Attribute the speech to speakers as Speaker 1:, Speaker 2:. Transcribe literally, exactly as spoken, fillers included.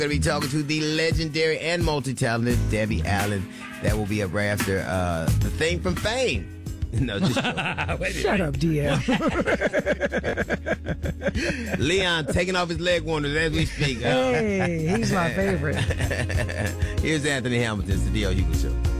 Speaker 1: Going to be talking to the legendary and multi-talented Debbie Allen. That will be up right after uh, the thing from Fame. No, just
Speaker 2: Wait Shut up, D L.
Speaker 1: Leon taking off his leg warmers as we speak.
Speaker 2: Hey, he's my favorite.
Speaker 1: Here's Anthony Hamilton. It's the D L Hughley Show.